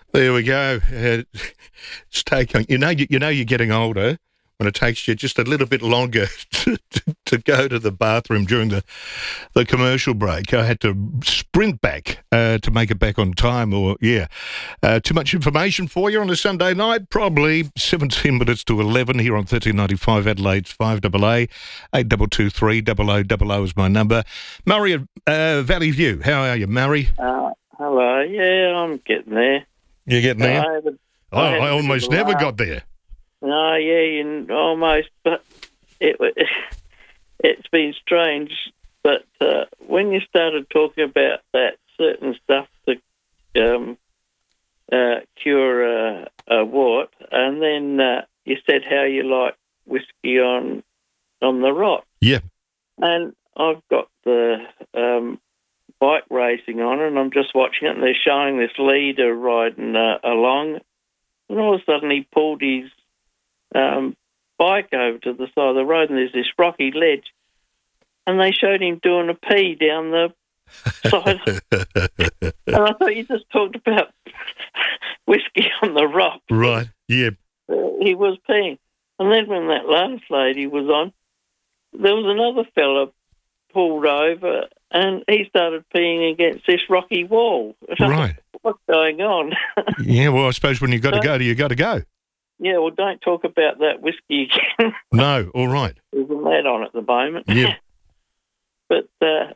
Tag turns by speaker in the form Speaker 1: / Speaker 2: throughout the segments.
Speaker 1: There we go. It's taking. You're getting older when it takes you just a little bit longer to go to the bathroom during the commercial break. I had to sprint back to make it back on time. Too much information for you on a Sunday night. Probably 17 minutes to 11 here on 1395 Adelaide's 5AA 8223 0000 is my number. Murray at Valley View. How are you, Murray?
Speaker 2: Hello. Yeah, I'm getting there.
Speaker 1: You getting there?
Speaker 2: I
Speaker 1: almost never got there.
Speaker 2: No, yeah, almost, but it's been strange. But when you started talking about that certain stuff to cure a wart, and then you said how you like whiskey on the rock.
Speaker 1: Yeah.
Speaker 2: And I've got the bike racing on, and I'm just watching it, and they're showing this leader riding along, and all of a sudden he pulled his bike over to the side of the road, and there's this rocky ledge, and they showed him doing a pee down the side. And I thought you just talked about whiskey on the rock.
Speaker 1: Right, yeah.
Speaker 2: He was peeing. And then when that last lady was on, there was another fella pulled over, and he started peeing against this rocky wall.
Speaker 1: Right.
Speaker 2: What's going on?
Speaker 1: Yeah, well, I suppose when you've got to go, you got to go.
Speaker 2: Yeah, well, don't talk about that whiskey again.
Speaker 1: No, all right.
Speaker 2: There's a lad on at the moment.
Speaker 1: Yeah.
Speaker 2: But,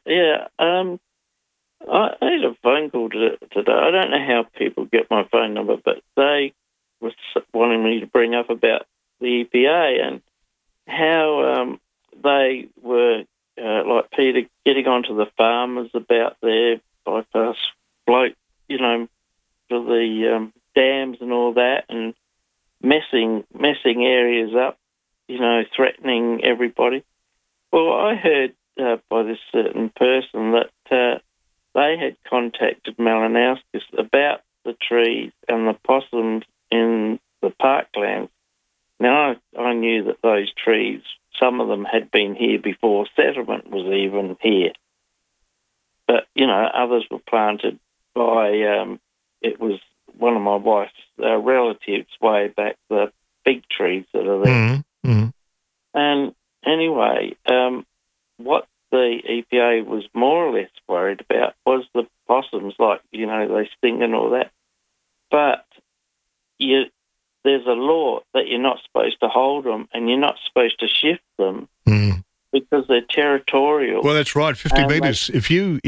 Speaker 2: I had a phone call today. I don't know how people get my phone number, but they were wanting me to bring up about the EPA and how they were, like Peter, getting onto the farmers about their bypass float, for the dams and all that, and messing areas up, threatening everybody. Well, I heard by this certain person that they had contacted Malinauskas about the trees and the possums in the parklands. Now, I knew that those trees, some of them had been here before settlement was even here. But, others were planted by, it was one of my wife's relatives way back, the big trees that are there.
Speaker 1: Mm-hmm. Mm-hmm.
Speaker 2: And anyway, what the EPA was more or less worried about was the possums, like, they sting and all that. But there's a law that you're not supposed to hold them and you're not supposed to shift them because they're territorial.
Speaker 1: Well, that's right, 50 metres. If you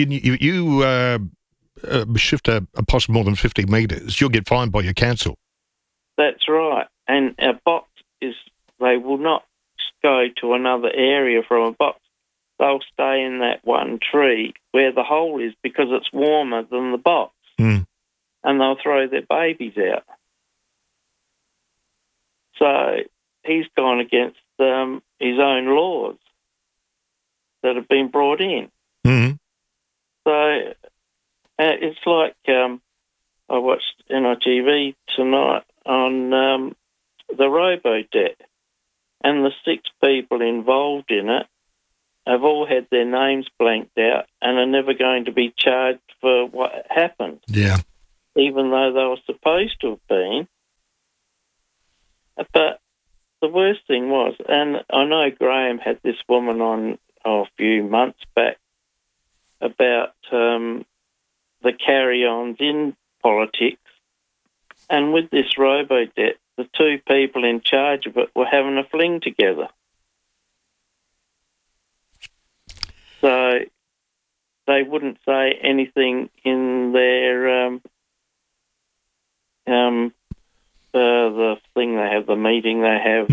Speaker 1: shift a possum more than 50 metres, you'll get fined by your council.
Speaker 2: That's right. And a box they will not go to another area from a box. They'll stay in that one tree where the hole is because it's warmer than the box. And they'll throw their babies out. So he's gone against his own laws that have been brought in.
Speaker 1: Mm-hmm.
Speaker 2: So it's like I watched NITV tonight on the robo-debt, and the 6 people involved in it have all had their names blanked out and are never going to be charged for what happened.
Speaker 1: Yeah.
Speaker 2: Even though they were supposed to have been. But the worst thing was, and I know Graham had this woman on a few months back about the carry-ons in politics, and with this robo-debt, the 2 people in charge of it were having a fling together. So they wouldn't say anything in their the thing they have, the meeting they have,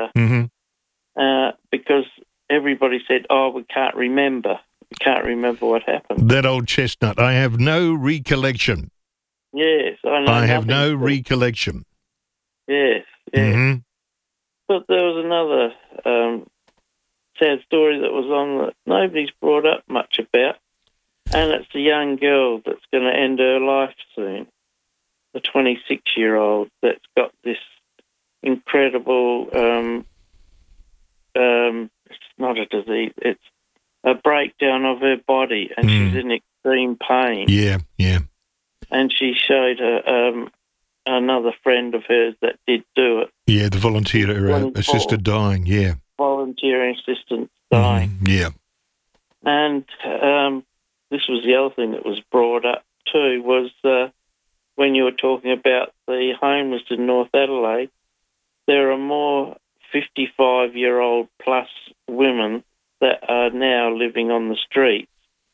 Speaker 2: because everybody said, we can't remember. We can't remember what happened.
Speaker 1: That old chestnut. I have no recollection.
Speaker 2: Yes, I know.
Speaker 1: I have no recollection.
Speaker 2: Yes, yes.
Speaker 1: Mm-hmm.
Speaker 2: But there was another sad story that was on that nobody's brought up much about, and it's a young girl that's going to end her life soon. A 26-year-old that's got this incredible, it's not a disease, it's a breakdown of her body, and she's in extreme pain.
Speaker 1: Yeah, yeah.
Speaker 2: And she showed another friend of hers that did do it.
Speaker 1: Yeah, the volunteer assisted dying, yeah.
Speaker 2: Volunteering assistance dying.
Speaker 1: Yeah.
Speaker 2: And this was the other thing that was brought up too, was when you were talking about the homeless in North Adelaide, there are more 55-year-old plus women that are now living on the streets.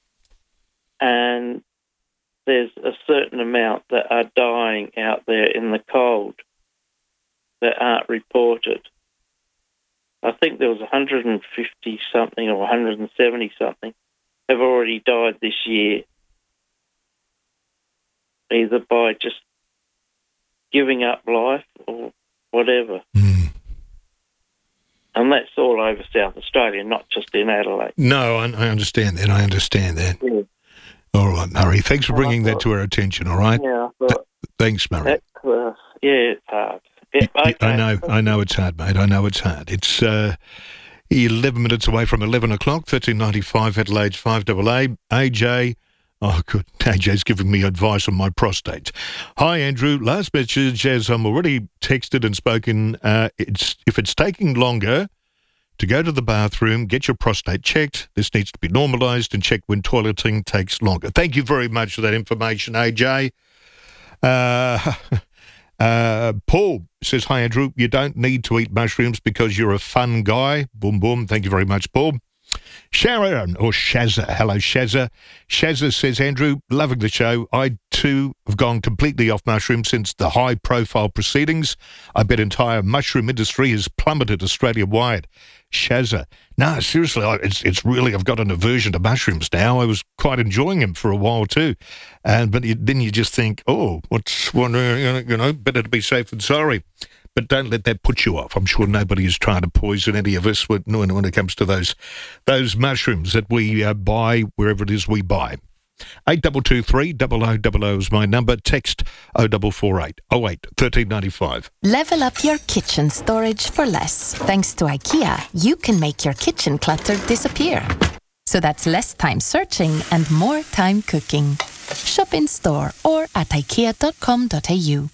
Speaker 2: And there's a certain amount that are dying out there in the cold that aren't reported. I think there was 150-something or 170-something have already died this year, either by just giving up life or whatever. And that's all over South Australia, not just in Adelaide.
Speaker 1: No, I understand that.
Speaker 2: Yeah.
Speaker 1: All right, Murray. Thanks for bringing that to our attention, all right?
Speaker 2: Yeah.
Speaker 1: Thanks, Murray.
Speaker 2: It's hard. Yeah, okay.
Speaker 1: I know it's hard, mate. I know it's hard. It's 11 minutes away from 11 o'clock, 1395 Adelaide's 5AA. AJ, oh, good. AJ's giving me advice on my prostate. Hi, Andrew. Last message, as I'm already texted and spoken, if it's taking longer to go to the bathroom, get your prostate checked. This needs to be normalised and checked when toileting takes longer. Thank you very much for that information, AJ. Paul says, hi, Andrew. You don't need to eat mushrooms because you're a fun guy. Boom, boom. Thank you very much, Paul. Sharon, or Shazza. Hello, Shazza. Shazza says, Andrew, loving the show. I, too, have gone completely off mushrooms since the high-profile proceedings. I bet entire mushroom industry has plummeted Australia-wide. Shazza. No, seriously, it's really, I've got an aversion to mushrooms now. I was quite enjoying them for a while, too. But then you just think, better to be safe than sorry. But don't let that put you off. I'm sure nobody is trying to poison any of us when it comes to those mushrooms that we buy wherever it is we buy. 8223 0000 is my number. Text 0448 08 1395.
Speaker 3: Level up your kitchen storage for less. Thanks to IKEA, you can make your kitchen clutter disappear. So that's less time searching and more time cooking. Shop in store or at ikea.com.au.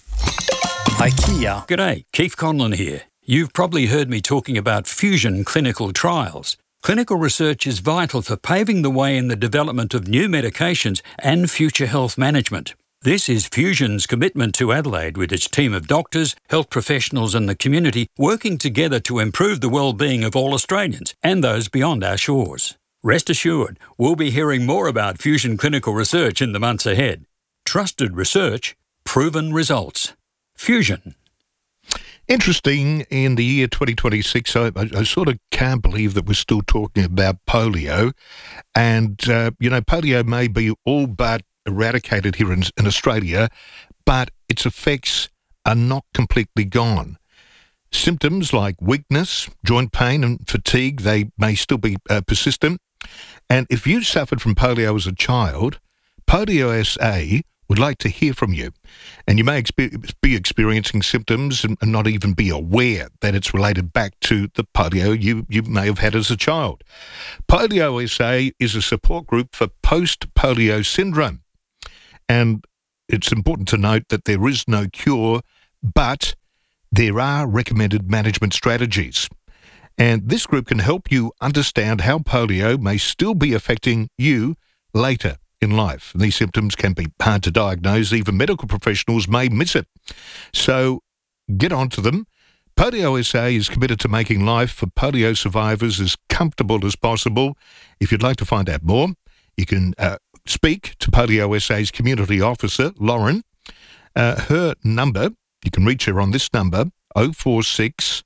Speaker 4: IKEA. G'day, Keith Conlon here. You've probably heard me talking about fusion clinical trials. Clinical research is vital for paving the way in the development of new medications and future health management. This is Fusion's commitment to Adelaide with its team of doctors, health professionals and the community working together to improve the well-being of all Australians and those beyond our shores. Rest assured, we'll be hearing more about Fusion clinical research in the months ahead. Trusted research, proven results. Fusion.
Speaker 1: Interesting, in the year 2026, I sort of can't believe that we're still talking about polio. And, polio may be all but eradicated here in Australia, but its effects are not completely gone. Symptoms like weakness, joint pain and fatigue, they may still be persistent. And if you suffered from polio as a child, Polio SA would like to hear from you. And you may be experiencing symptoms and not even be aware that it's related back to the polio you may have had as a child. Polio SA is a support group for post-polio syndrome. And it's important to note that there is no cure, but there are recommended management strategies. And this group can help you understand how polio may still be affecting you later in life. And these symptoms can be hard to diagnose. Even medical professionals may miss it. So get on to them. Polio SA is committed to making life for polio survivors as comfortable as possible. If you'd like to find out more, you can speak to Polio SA's community officer, Lauren. Her number, you can reach her on this number, 046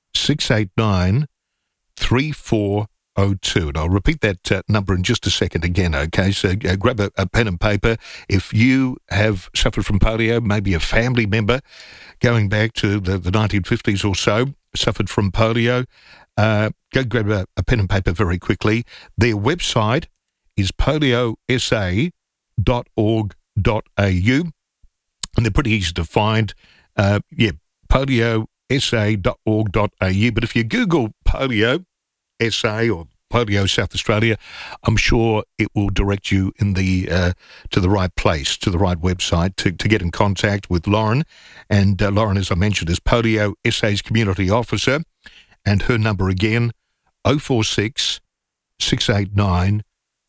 Speaker 1: 689 3402. And I'll repeat that number in just a second again, okay? So grab a pen and paper. If you have suffered from polio, maybe a family member going back to the 1950s or so, suffered from polio, go grab a pen and paper very quickly. Their website is poliosa.org.au, and they're pretty easy to find. Poliosa.org.au. But if you Google polio SA or Polio South Australia, I'm sure it will direct you in the to the right place, to the right website to get in contact with Lauren. And Lauren, as I mentioned, is Polio SA's Community Officer, and her number again, 046 689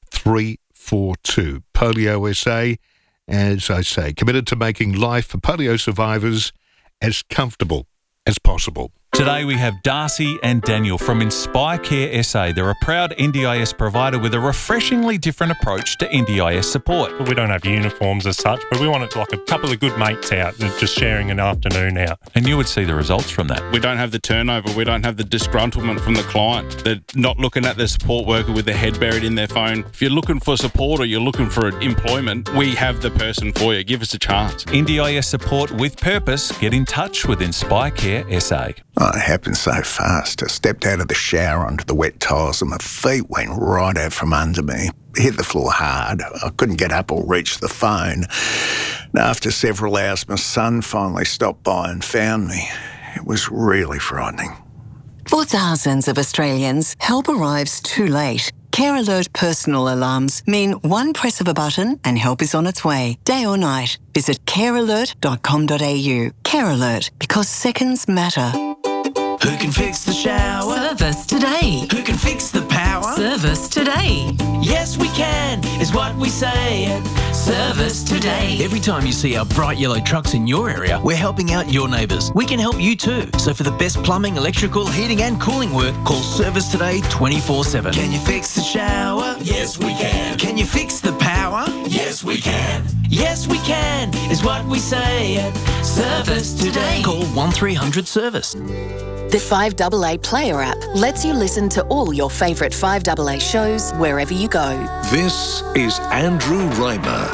Speaker 1: 342. Polio SA, as I say, committed to making life for polio survivors as comfortable as possible.
Speaker 5: Today we have Darcy and Daniel from Inspire Care SA. They're a proud NDIS provider with a refreshingly different approach to NDIS support.
Speaker 6: We don't have uniforms as such, but we want it like a couple of good mates out and just sharing an afternoon out.
Speaker 5: And you would see the results from that.
Speaker 7: We don't have the turnover. We don't have the disgruntlement from the client. They're not looking at the support worker with their head buried in their phone. If you're looking for support or you're looking for employment, we have the person for you. Give us a chance.
Speaker 5: NDIS support with purpose. Get in touch with Inspire Care SA.
Speaker 8: Oh, it happened so fast. I stepped out of the shower onto the wet tiles and my feet went right out from under me. Hit the floor hard. I couldn't get up or reach the phone. And after several hours, my son finally stopped by and found me. It was really frightening.
Speaker 9: For thousands of Australians, help arrives too late. Care Alert personal alarms mean one press of a button and help is on its way, day or night. Visit carealert.com.au. Care Alert, because seconds matter.
Speaker 10: Who can fix the shower?
Speaker 11: Service today.
Speaker 10: Who can fix the power?
Speaker 11: Service today.
Speaker 10: Yes, we can, is what we say at Service Today. Every time you see our bright yellow trucks in your area, we're helping out your neighbours. We can help you too. So for the best plumbing, electrical, heating and cooling work, call Service Today 24/7. Can you fix the shower? Yes, we can. Can you fix the power? Yes, we can. Yes, we can, is what we say at Service Today. Call 1300 Service.
Speaker 3: The 5AA Player app lets you listen to all your favourite 5AA shows wherever you go.
Speaker 12: This is Andrew Reimer.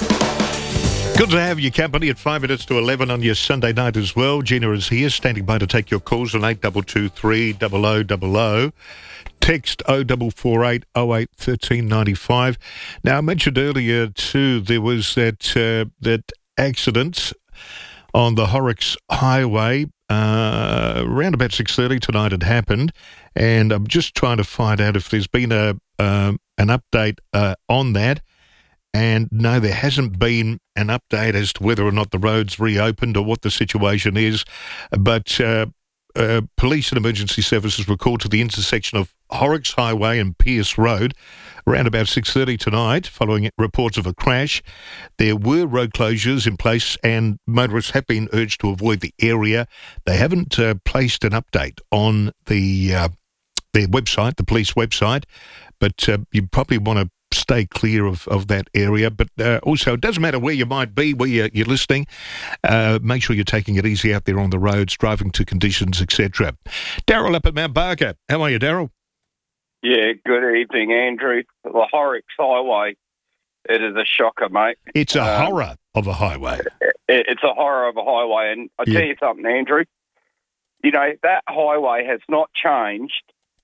Speaker 1: Good to have your company at 5 minutes to 11 on your Sunday night as well. Gina is here, standing by to take your calls on 8223 0000. Text 0448 08 1395. Now, I mentioned earlier too, there was that accident on the Horrocks Highway. Around about 6:30 tonight it happened, and I'm just trying to find out if there's been an update on that. And no, there hasn't been an update as to whether or not the road's reopened or what the situation is. But police and emergency services were called to the intersection of Horrocks Highway and Pierce Road around about 6:30 tonight, following reports of a crash. There were road closures in place and motorists have been urged to avoid the area. They haven't placed an update on their website, the police website, but you probably want to stay clear of that area. But also, it doesn't matter where you might be, where you're listening. Make sure you're taking it easy out there on the roads, driving to conditions, etc. Daryl up at Mount Barker. How are you, Daryl?
Speaker 13: Yeah, good evening, Andrew. The Horrocks Highway, it is a shocker, mate.
Speaker 1: It's a horror of a highway.
Speaker 13: It's a horror of a highway. And I tell you something, Andrew, you know, that highway has not changed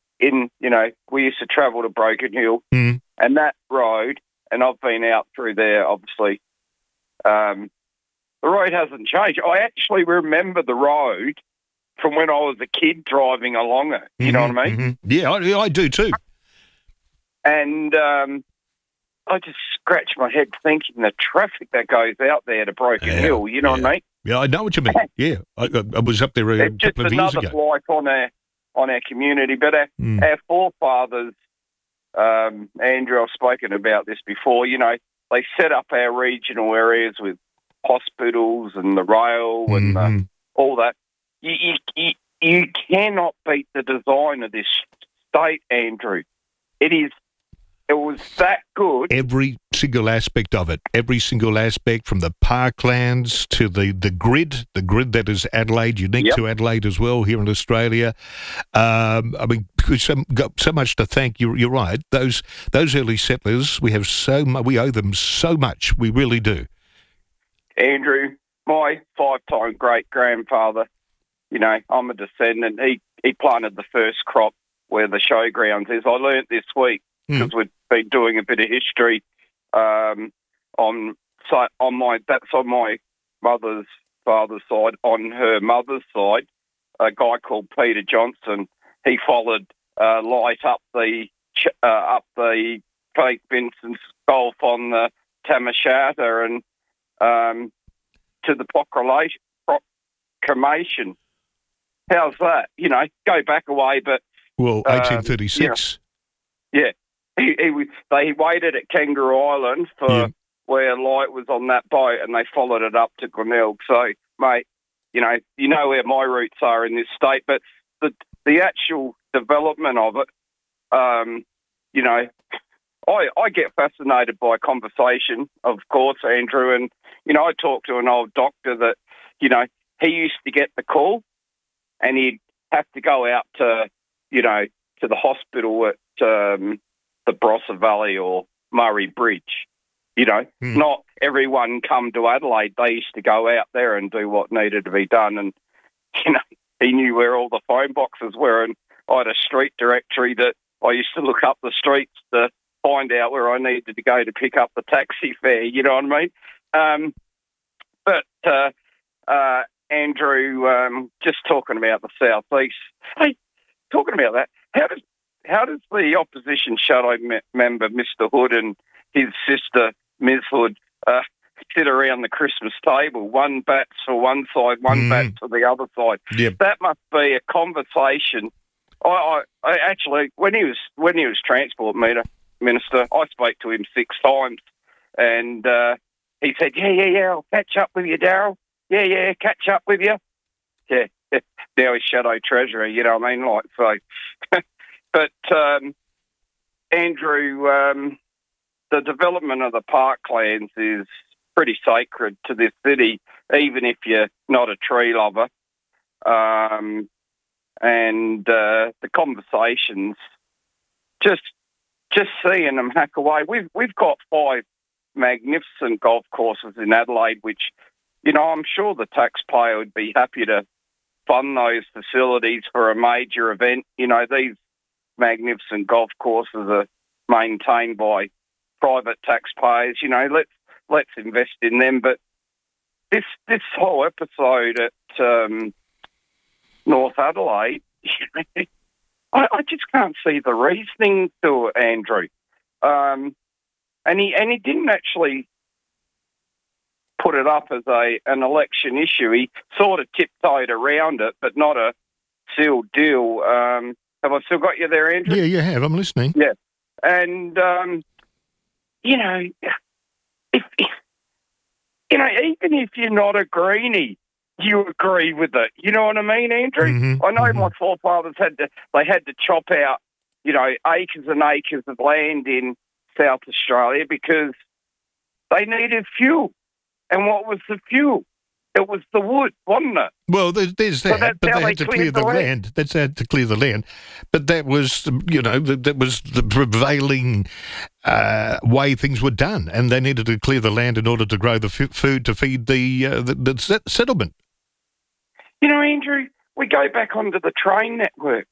Speaker 13: we used to travel to Broken Hill, and that road, and I've been out through there, obviously, the road hasn't changed. I actually remember the road from when I was a kid driving along it. You know what I mean?
Speaker 1: Mm-hmm. Yeah, I do too.
Speaker 13: And I just scratch my head thinking the traffic that goes out there to Broken Hill, you know what I mean?
Speaker 1: Yeah, I know what you mean. Yeah, I was up there a couple of years ago.
Speaker 13: It's just another blight on our community. But our forefathers, Andrew, I've spoken about this before, you know, they set up our regional areas with hospitals and the rail and all that. You cannot beat the design of this state, Andrew. It was that good.
Speaker 1: Every single aspect of it. Every single aspect, from the parklands to the grid that is Adelaide, unique to Adelaide as well here in Australia. I mean, got so much to thank. You're right. Those early settlers, we owe them so much. We really do.
Speaker 13: Andrew, my 5-time great-grandfather, you know, I'm a descendant. He planted the first crop where the showgrounds is. I learnt this week, because we've been doing a bit of history on my mother's father's side. On her mother's side, a guy called Peter Johnson, he followed Light up the up the Peak Vincent's Gulf on the Tamashata and to the proclamation. How's that? You know, go back a way, but...
Speaker 1: Well, 1836.
Speaker 13: Yeah. They waited at Kangaroo Island for where Light was on that boat, and they followed it up to Glenelg. So, mate, you know where my roots are in this state, but the actual development of it, you know, I get fascinated by conversation, of course, Andrew, and, you know, I talked to an old doctor that, you know, he used to get the call and he'd have to go out to, you know, to the hospital at the Barossa Valley or Murray Bridge. You know, not everyone come to Adelaide. They used to go out there and do what needed to be done. And, you know, he knew where all the phone boxes were. And I had a street directory that I used to look up the streets to find out where I needed to go to pick up the taxi fare. You know what I mean? But Andrew, just talking about the southeast. Hey, talking about that, how does the opposition shadow member Mr. Hood and his sister Ms. Hood sit around the Christmas table? One bats for one side, one bats for the other side.
Speaker 1: Yep.
Speaker 13: That must be a conversation. I actually, when he was transport minister, I spoke to him 6 times, and he said, "Yeah, I'll catch up with you, Daryl. Yeah, catch up with you." Yeah, now he's shadow treasurer. You know what I mean? Like so. But Andrew, the development of the parklands is pretty sacred to this city, even if you're not a tree lover. And the conversations, just seeing them hack away. We've got 5 magnificent golf courses in Adelaide, which, you know, I'm sure the taxpayer would be happy to fund those facilities for a major event. You know, these magnificent golf courses are maintained by private taxpayers. You know, let's invest in them. But this whole episode at North Adelaide, I just can't see the reasoning to it, Andrew. And he didn't actually put it up as an election issue. He sort of tiptoed around it, but not a sealed deal. Have I still got you there, Andrew?
Speaker 1: Yeah, you have. I'm listening.
Speaker 13: Yeah. And, you know, if even if you're not a greenie, you agree with it. You know what I mean, Andrew? I know my forefathers had to chop out, you know, acres and acres of land in South Australia because they needed fuel. And what was the fuel? It was the wood, wasn't it?
Speaker 1: Well, there's that,
Speaker 13: so
Speaker 1: but they had to clear the land. That's had to clear the land. But that was, you know, that was the prevailing way things were done, and they needed to clear the land in order to grow the food to feed the settlement.
Speaker 13: You know, Andrew, we go back onto the train network.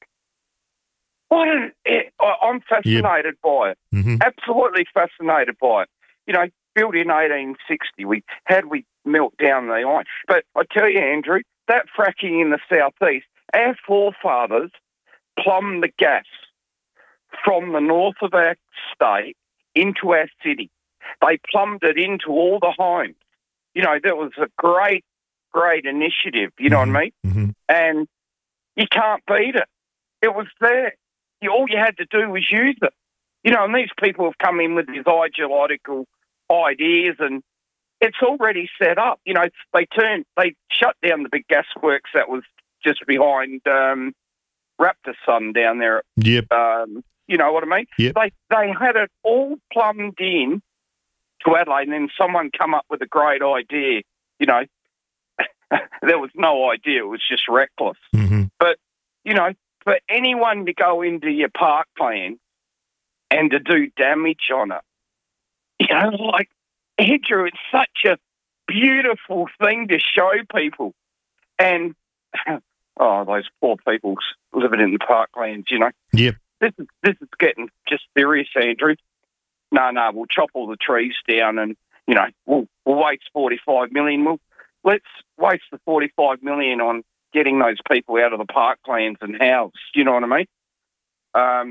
Speaker 13: I'm fascinated by it. Absolutely fascinated by it. You know, built in 1860, we melt down the iron. But I tell you, Andrew, that fracking in the southeast, our forefathers plumbed the gas from the north of our state into our city. They plumbed it into all the homes. You know, that was a great initiative, you know what I mean? And you can't beat it. It was there. All you had to do was use it. You know, and these people have come in with these ideological ideas, and it's already set up. You know, they shut down the big gasworks that was just behind Raptor Sun down there.
Speaker 1: Yep.
Speaker 13: You know what I mean?
Speaker 1: Yep.
Speaker 13: They had it all plumbed in to Adelaide, and then someone come up with a great idea. You know, there was no idea. It was just reckless. But, you know, for anyone to go into your park plan and to do damage on it, you know, like, Andrew, it's such a beautiful thing to show people. And, those poor people living in the parklands, you know.
Speaker 1: Yep.
Speaker 13: This is getting just serious, Andrew. No, we'll chop all the trees down and, you know, we'll waste 45 million. Let's waste the 45 million on getting those people out of the parklands and housed. You know what I mean?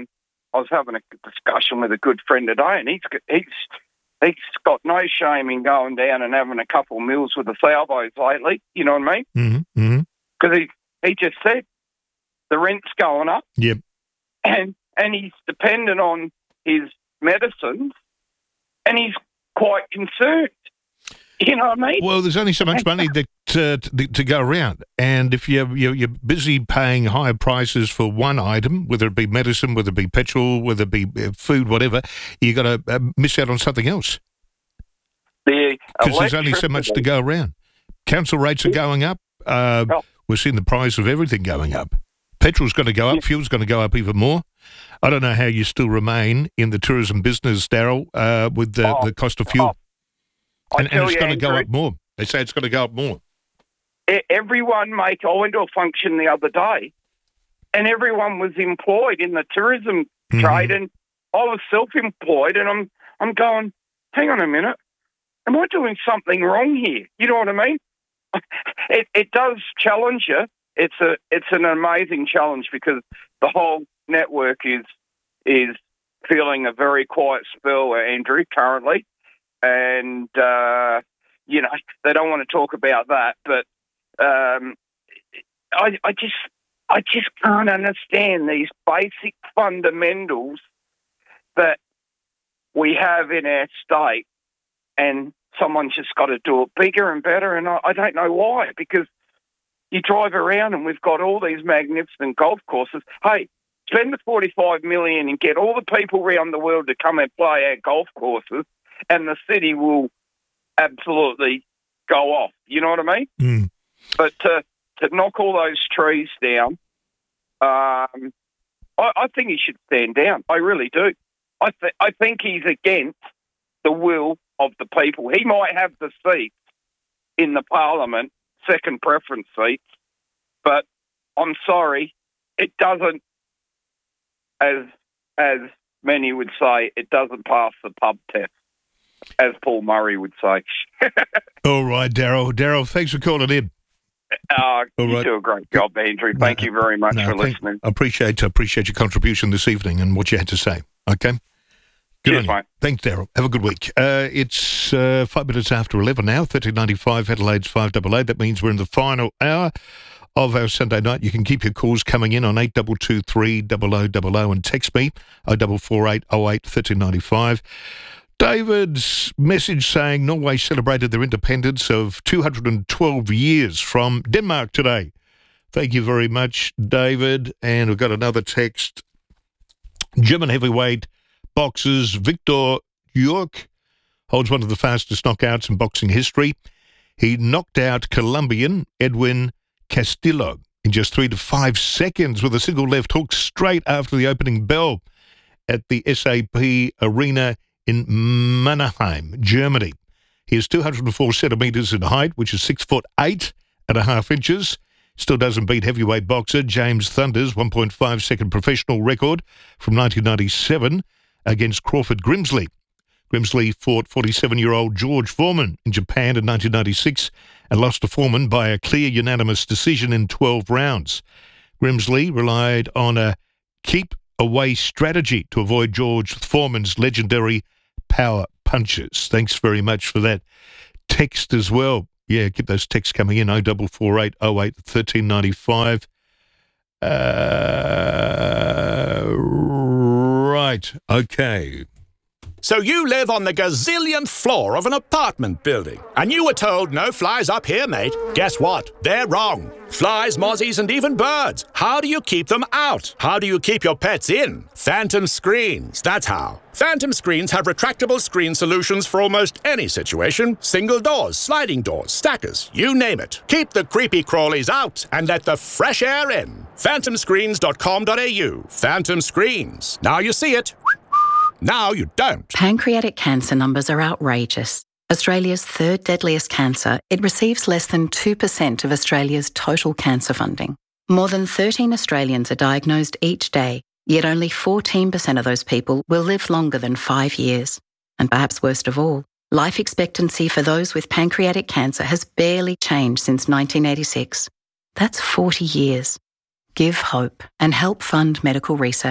Speaker 13: I was having a discussion with a good friend today, and he's got no shame in going down and having a couple of meals with the Salvos lately. You know what I mean?
Speaker 1: Mm-hmm.
Speaker 13: Because he just said the rent's going up.
Speaker 1: Yep.
Speaker 13: And he's dependent on his medicines, and he's quite concerned. You know what I mean?
Speaker 1: Well, there's only so much money to go around, and if you're busy paying higher prices for one item, whether it be medicine, whether it be petrol, whether it be food, whatever, you got to miss out on something else. Because there's only so much to go around. Council rates are going up. We're seeing the price of everything going up. Petrol's going to go up. Fuel's going to go up even more. I don't know how you still remain in the tourism business, Daryl, with the cost of fuel. And it's going to go up more. They say it's going to go up more.
Speaker 13: Everyone, mate, I went to a function the other day, and everyone was employed in the tourism trade, and I was self-employed, and I'm going, hang on a minute, am I doing something wrong here? You know what I mean? It does challenge you. It's an amazing challenge because the whole network is feeling a very quiet spell, Andrew, currently. And, they don't want to talk about that, but I just can't understand these basic fundamentals that we have in our state, and someone's just got to do it bigger and better, and I don't know why, because you drive around and we've got all these magnificent golf courses. Hey, spend the $45 million and get all the people around the world to come and play our golf courses, and the city will absolutely go off. You know what I mean? But to knock all those trees down, I think he should stand down. I really do. I think he's against the will of the people. He might have the seats in the parliament, second preference seats, but I'm sorry, it doesn't, as many would say, it doesn't pass the pub test, as Paul Murray would say.
Speaker 1: All right, Daryl. Daryl, thanks for calling in.
Speaker 13: You do a great job, Andrew. Thank you very much for listening.
Speaker 1: I appreciate your contribution this evening and what you had to say. Okay? Good
Speaker 13: Cheers, mate.
Speaker 1: Thanks, Daryl. Have a good week. It's 5 minutes after 11 now, 1395 Adelaide's 588. That means we're in the final hour of our Sunday night. You can keep your calls coming in on 8223 0000 and text me 0448 08 1395. David's message saying Norway celebrated their independence of 212 years from Denmark today. Thank you very much, David. And we've got another text. German heavyweight boxers Victor York holds one of the fastest knockouts in boxing history. He knocked out Colombian Edwin Castillo in just 3 to 5 seconds with a single left hook straight after the opening bell at the SAP Arena in Mannheim, Germany. He is 204 centimetres in height, which is 6'8.5 inches. Still doesn't beat heavyweight boxer James Thunder's 1.5 second professional record from 1997 against Crawford Grimsley. Grimsley fought 47-year-old George Foreman in Japan in 1996 and lost to Foreman by a clear unanimous decision in 12 rounds. Grimsley relied on a keep-away strategy to avoid George Foreman's legendary power punches. Thanks very much for that text as well. Yeah, keep those texts coming in, 0448 08 1395. Right, okay.
Speaker 14: So you live on the gazillionth floor of an apartment building, and you were told no flies up here, mate. Guess what? They're wrong. Flies, mozzies, and even birds. How do you keep them out? How do you keep your pets in? Phantom Screens, that's how. Phantom Screens have retractable screen solutions for almost any situation. Single doors, sliding doors, stackers, you name it. Keep the creepy crawlies out and let the fresh air in. PhantomScreens.com.au. Phantom Screens. Now you see it. Now you don't.
Speaker 15: Pancreatic cancer numbers are outrageous. Australia's third deadliest cancer, it receives less than 2% of Australia's total cancer funding. More than 13 Australians are diagnosed each day, yet only 14% of those people will live longer than 5 years. And perhaps worst of all, life expectancy for those with pancreatic cancer has barely changed since 1986. That's 40 years. Give hope and help fund medical research.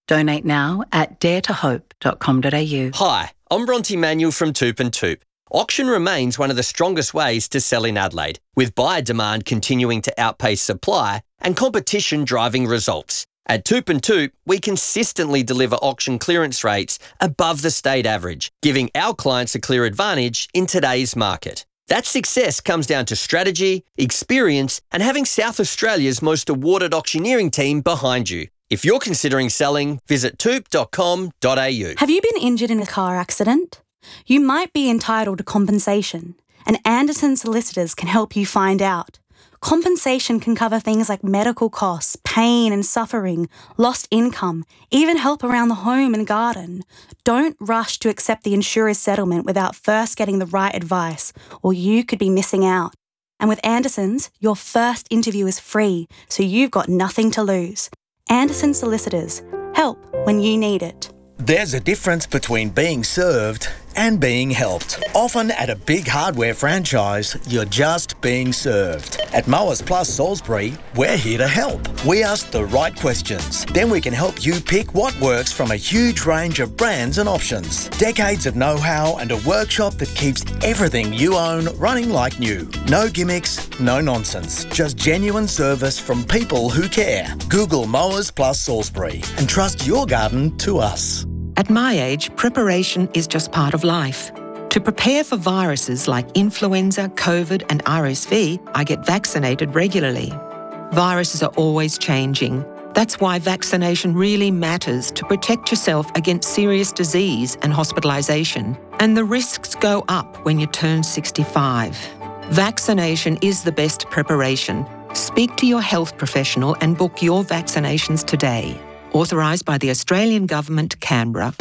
Speaker 15: Donate now at daretohope.com.au.
Speaker 16: Hi, I'm Bronte Manuel from Toop and Toop. Auction remains one of the strongest ways to sell in Adelaide, with buyer demand continuing to outpace supply and competition driving results. At Toop and Toop, we consistently deliver auction clearance rates above the state average, giving our clients a clear advantage in today's market. That success comes down to strategy, experience, and having South Australia's most awarded auctioneering team behind you. If you're considering selling, visit toop.com.au.
Speaker 17: Have you been injured in a car accident? You might be entitled to compensation, and Anderson Solicitors can help you find out. Compensation can cover things like medical costs, pain and suffering, lost income, even help around the home and garden. Don't rush to accept the insurer's settlement without first getting the right advice, or you could be missing out. And with Anderson's, your first interview is free, so you've got nothing to lose. Anderson Solicitors. Help when you need it.
Speaker 18: There's a difference between being served and being helped. Often at a big hardware franchise, you're just being served. At Mowers Plus Salisbury, we're here to help. We ask the right questions. Then we can help you pick what works from a huge range of brands and options. Decades of know-how and a workshop that keeps everything you own running like new. No gimmicks, no nonsense. Just genuine service from people who care. Google Mowers Plus Salisbury and trust your garden to us.
Speaker 19: At my age, preparation is just part of life. To prepare for viruses like influenza, COVID and RSV, I get vaccinated regularly. Viruses are always changing. That's why vaccination really matters to protect yourself against serious disease and hospitalisation. And the risks go up when you turn 65. Vaccination is the best preparation. Speak to your health professional and book your vaccinations today. Authorised by the Australian Government, Canberra.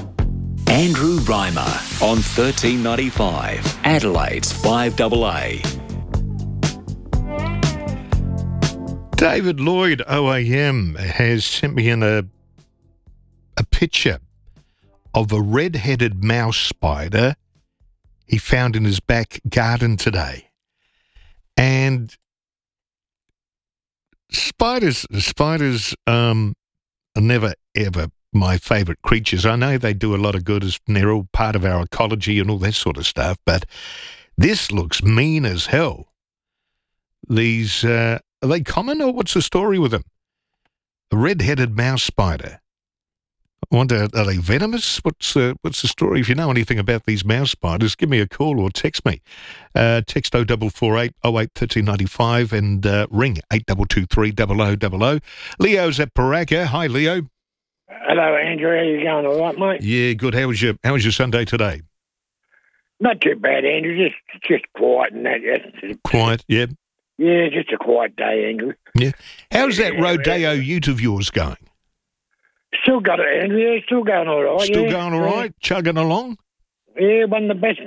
Speaker 12: Andrew Reimer on 1395, Adelaide's 5AA.
Speaker 1: David Lloyd, OAM, has sent me in a picture of a red-headed mouse spider he found in his back garden today. And spiders are never, ever my favourite creatures. I know they do a lot of good, and they're all part of our ecology and all that sort of stuff, but this looks mean as hell. These, are they common, or what's the story with them? A red-headed mouse spider. I wonder, are they venomous? What's the story? If you know anything about these mouse spiders, give me a call or text me. Text 0448 08 1395 and ring 8223 0000. Leo's at Paraka. Hi, Leo.
Speaker 20: Hello, Andrew. How you going? All right, mate?
Speaker 1: Yeah, good. How was your Sunday today?
Speaker 20: Not too bad, Andrew. Just quiet and that.
Speaker 1: Quiet, yeah.
Speaker 20: Yeah, just a quiet day, Andrew.
Speaker 1: Yeah. How's that Rodeo ute of yours going?
Speaker 20: Still got it, Andrew. Yeah, still going all right.
Speaker 1: Still going all right? Chugging along?
Speaker 20: Yeah, one of the best.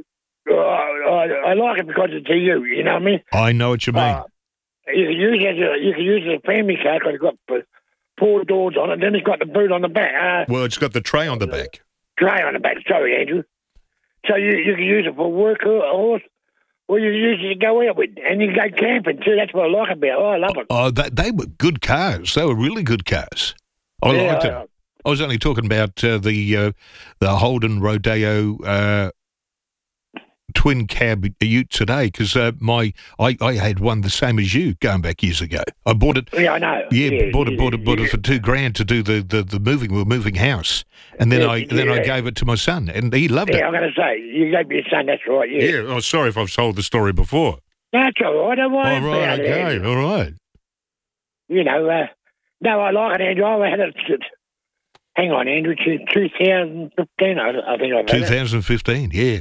Speaker 20: I like it because it's a ute, you know what I mean?
Speaker 1: I know what you mean.
Speaker 20: You can use it as a family car because it's got 4 doors on it, then it's got the boot on the back.
Speaker 1: Well, it's got the tray on the back.
Speaker 20: Tray on the back, sorry, Andrew. So you can use it for work or horse, or you can use it to go out with, and you can go camping too. That's what I like about it. I love it.
Speaker 1: Oh, they were good cars. They were really good cars. I liked them. I was only talking about the Holden Rodeo twin cab ute today because I had one the same as you going back years ago. I bought it.
Speaker 20: Yeah, I know.
Speaker 1: Yeah, bought it for $2,000 to do the moving house, and then I gave it to my son, and he loved it.
Speaker 20: Yeah, I'm going to say you gave me your son. That's right. Yeah.
Speaker 1: Yeah. Oh, sorry if I've told the story before.
Speaker 20: That's all right. Don't worry
Speaker 1: about it. Okay. All right.
Speaker 20: You know. No, I like it, Andrew. I had it. Hang on, Andrew. 2015, I think I've had
Speaker 1: 2015, yeah.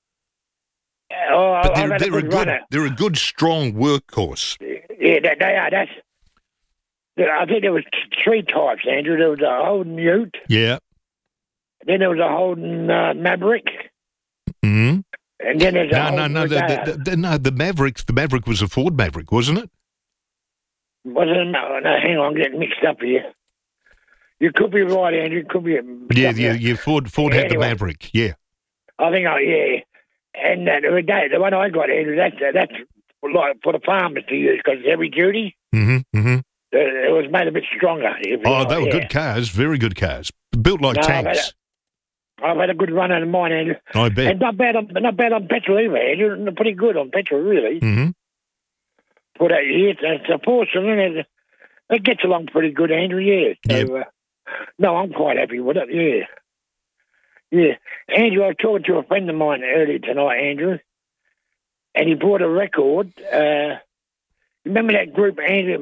Speaker 20: Oh,
Speaker 1: but they're a good, strong workhorse.
Speaker 20: Yeah, they are. I think there was 3 types, Andrew. There was a Holden Ute.
Speaker 1: Yeah.
Speaker 20: Then there was a Holden Maverick.
Speaker 1: Mm-hmm.
Speaker 20: And then there's a Holden
Speaker 1: the Maverick. The Maverick was a Ford Maverick, wasn't it?
Speaker 20: Wasn't it? No, hang on, I'm getting mixed up here. You could be right, Andrew. Could be.
Speaker 1: Yeah. Ford had the Maverick. Yeah.
Speaker 20: I think. Yeah. And the one I got, Andrew, that's like for the farmers to use because it's heavy duty.
Speaker 1: Mm-hmm. Mm-hmm.
Speaker 20: It was made a bit stronger.
Speaker 1: Oh, they were good cars, very good cars. Built like tanks.
Speaker 20: I've had a good run out of mine, Andrew.
Speaker 1: I bet.
Speaker 20: And not bad on petrol either, Andrew. Pretty good on petrol, really.
Speaker 1: Mm-hmm.
Speaker 20: For that year, it's a porcelain. It gets along pretty good, Andrew, yeah. So, no, I'm quite happy with it, yeah. Yeah. Andrew, I was talking to a friend of mine earlier tonight, Andrew, and he bought a record. Remember that group, Andrew,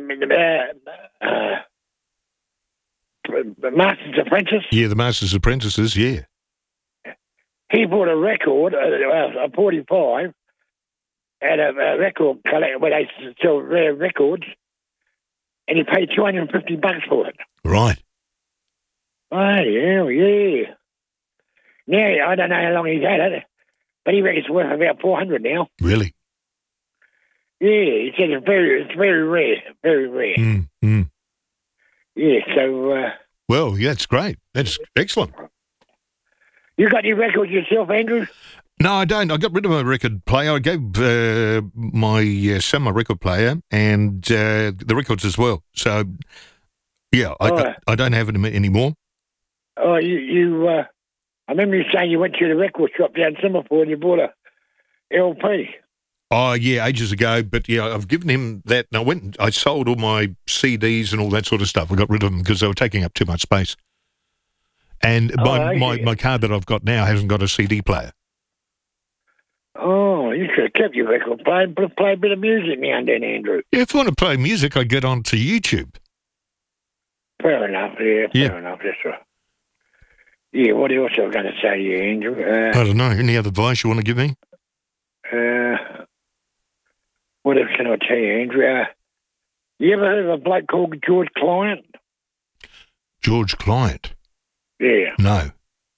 Speaker 20: Masters Apprentice?
Speaker 1: Yeah, the Masters Apprentices, yeah.
Speaker 20: He bought a record, a 45, at a record collector where they sell rare records, and he paid $250 for it.
Speaker 1: Right.
Speaker 20: Oh, yeah. Now, I don't know how long he's had it, but he reckons it's worth about $400 now.
Speaker 1: Really?
Speaker 20: Yeah, he said it's very rare, very rare.
Speaker 1: Mm-hmm.
Speaker 20: Yeah, so...
Speaker 1: well, yeah, that's great. That's excellent.
Speaker 20: You got any records yourself, Andrew?
Speaker 1: No, I don't. I got rid of my record player. I gave my son my record player and the records as well. So, yeah, I don't have them anymore.
Speaker 20: Oh, I remember you saying you went to the record shop down Singapore and you bought a LP.
Speaker 1: Oh, yeah, ages ago. But, yeah, I've given him that. And I sold all my CDs and all that sort of stuff. I got rid of them because they were taking up too much space. And my car that I've got now hasn't got a CD player.
Speaker 20: Oh, you should have kept your record player and play a bit of music now and then, Andrew.
Speaker 1: Yeah, if I want to play music, I get onto YouTube.
Speaker 20: Fair enough, fair enough, that's right. Yeah, what else I was going to say to you, Andrew?
Speaker 1: I don't know. Any other advice you want to give me?
Speaker 20: What else can I tell you, Andrew? You ever heard of a bloke called George Client?
Speaker 1: George Client?
Speaker 20: Yeah.
Speaker 1: No.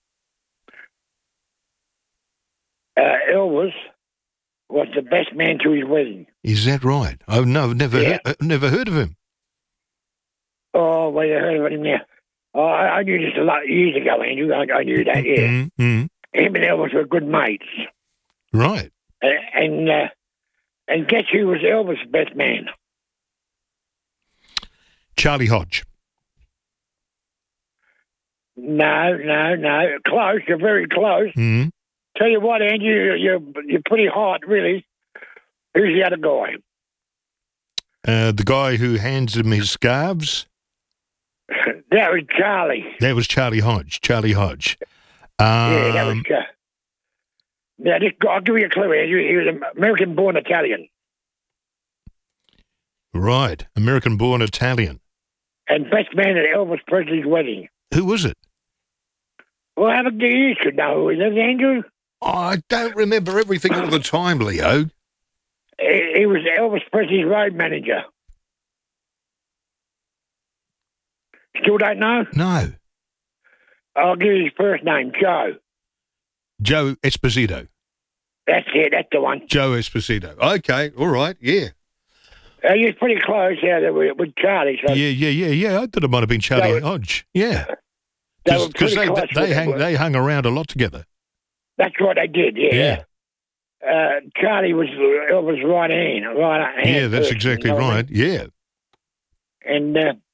Speaker 20: Elvis was the best man to his wedding.
Speaker 1: Is that right? I've never heard of him.
Speaker 20: Oh, well, you heard of him now. Oh, I knew this a lot of years ago, Andrew. I knew that, yeah.
Speaker 1: Mm-hmm.
Speaker 20: Him and Elvis were good mates.
Speaker 1: Right.
Speaker 20: And guess who was Elvis' best man?
Speaker 1: Charlie Hodge.
Speaker 20: No. Close. You're very close.
Speaker 1: Mm-hmm.
Speaker 20: Tell you what, Andrew, you're pretty hot, really. Who's the other guy?
Speaker 1: The guy who hands him his scarves?
Speaker 20: That was Charlie.
Speaker 1: That was Charlie Hodge. Charlie Hodge.
Speaker 20: Yeah, that was Now, I'll give you a clue, Andrew. He was an American-born Italian.
Speaker 1: Right. American-born Italian.
Speaker 20: And best man at Elvis Presley's wedding.
Speaker 1: Who was it?
Speaker 20: Well, you should know who it is, Andrew.
Speaker 1: Oh, I don't remember everything all the time, Leo.
Speaker 20: He was Elvis Presley's road manager. Still don't know?
Speaker 1: No.
Speaker 20: I'll give you his first name, Joe.
Speaker 1: Joe Esposito.
Speaker 20: That's it, that's the one.
Speaker 1: Joe Esposito. Okay, all right, yeah.
Speaker 20: You're pretty close there with Charlie. So
Speaker 1: Yeah. I thought it might have been Charlie Hodge. Yeah. Because they hung around a lot together.
Speaker 20: That's what they did, yeah. Charlie was Elvis' right hand.
Speaker 1: Yeah, that's exactly right, yeah.
Speaker 20: And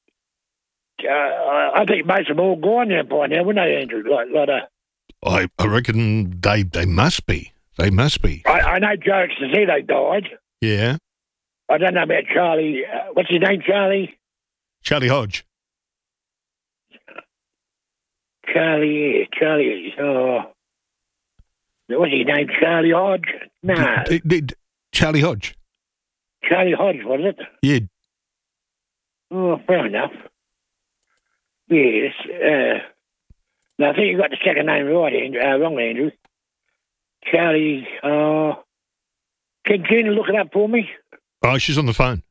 Speaker 20: I think most of them all gone there by now, wouldn't they, Andrew?
Speaker 1: I reckon they must be. They must be.
Speaker 20: I know Joe Esposito died.
Speaker 1: Yeah.
Speaker 20: I don't know about Charlie. What's his name, Charlie?
Speaker 1: Charlie Hodge.
Speaker 20: Charlie. Oh, what's his name? Charlie Hodge? No.
Speaker 1: Charlie Hodge.
Speaker 20: Charlie Hodge, was it?
Speaker 1: Yeah.
Speaker 20: Oh, fair enough. Yes. No, I think you got the second name right, Andrew. Wrong, Andrew. Charlie. Can Gina look it up for me?
Speaker 1: Oh, she's on the phone.